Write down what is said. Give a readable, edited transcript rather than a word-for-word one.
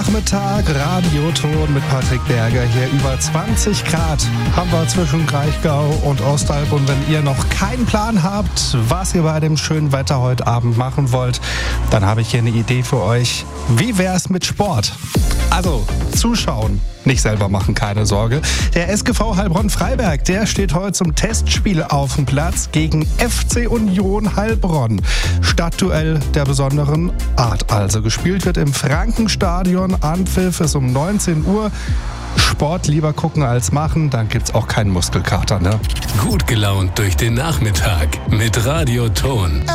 Nachmittag, Radioton mit Patrick Berger hier. Über 20 Grad haben wir zwischen Kraichgau und Ostalb. Und wenn ihr noch keinen Plan habt, was ihr bei dem schönen Wetter heute Abend machen wollt, dann habe ich hier eine Idee für euch. Wie wär's mit Sport? Also, zuschauen. Nicht selber machen, keine Sorge. Der SGV Heilbronn-Freiberg, der steht heute zum Testspiel auf dem Platz gegen FC Union Heilbronn. Stadtduell der besonderen Art also. Gespielt wird im Frankenstadion. Anpfiff ist um 19 Uhr. Sport lieber gucken als machen, dann gibt's auch keinen Muskelkater, ne? Gut gelaunt durch den Nachmittag mit Radioton.